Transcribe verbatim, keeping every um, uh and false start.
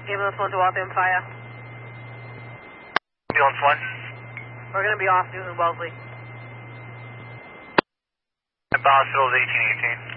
Ambulance one to Waltham Fire. Ambulance one. We're going to be off Newton Wellesley. At hospital is eighteen eighteen.